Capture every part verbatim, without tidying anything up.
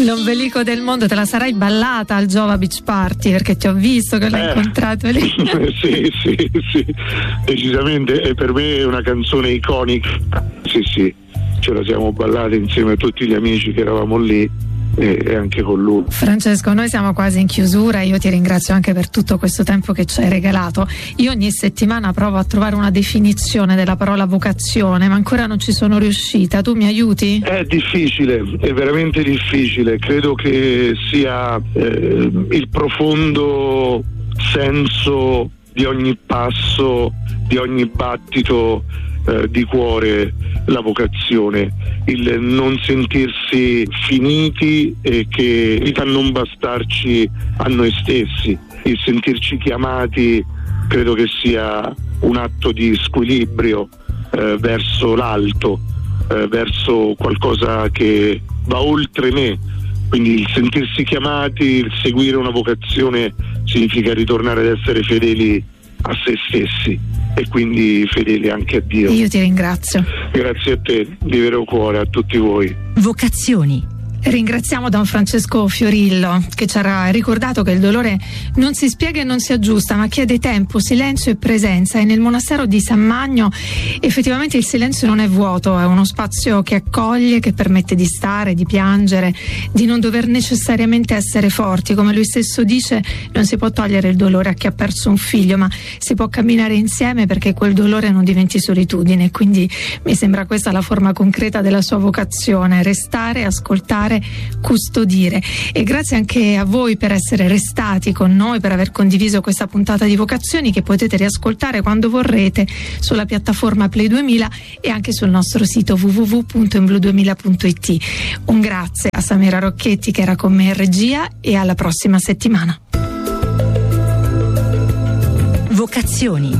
L'ombelico del mondo, te la sarai ballata al Giova Beach Party, perché ti ho visto che l'hai eh, incontrato lì. sì, sì, sì, decisamente, e per me è una canzone iconica. Sì, sì, ce la siamo ballate insieme a tutti gli amici che eravamo lì e anche con lui. Francesco, noi siamo quasi in chiusura, io ti ringrazio anche per tutto questo tempo che ci hai regalato. Io ogni settimana provo a trovare una definizione della parola vocazione, ma ancora non ci sono riuscita. Tu mi aiuti? È difficile, è veramente difficile. Credo che sia eh, il profondo senso di ogni passo, di ogni battito eh, di cuore, la vocazione, il non sentirsi finiti e che vita non bastarci a noi stessi, il sentirci chiamati. Credo che sia un atto di squilibrio eh, verso l'alto, eh, verso qualcosa che va oltre me. Quindi il sentirsi chiamati, il seguire una vocazione significa ritornare ad essere fedeli a se stessi e quindi fedeli anche a Dio. Io ti ringrazio. Grazie a te, di vero cuore, a tutti voi. Vocazioni. Ringraziamo Don Francesco Fiorillo, che ci ha ricordato che il dolore non si spiega e non si aggiusta, ma chiede tempo, silenzio e presenza. E nel monastero di San Magno effettivamente il silenzio non è vuoto, è uno spazio che accoglie, che permette di stare, di piangere, di non dover necessariamente essere forti. Come lui stesso dice, non si può togliere il dolore a chi ha perso un figlio, ma si può camminare insieme perché quel dolore non diventi solitudine. Quindi mi sembra questa la forma concreta della sua vocazione: restare, ascoltare, custodire. E grazie anche a voi per essere restati con noi, per aver condiviso questa puntata di Vocazioni, che potete riascoltare quando vorrete sulla piattaforma Play duemila e anche sul nostro sito w w w punto in blu duemila punto i t. Un grazie a Samira Rocchetti che era con me in regia e alla prossima settimana. Vocazioni.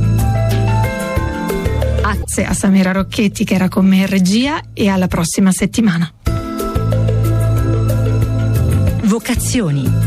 Grazie a Samira Rocchetti che era con me in regia e alla prossima settimana. Vocazioni.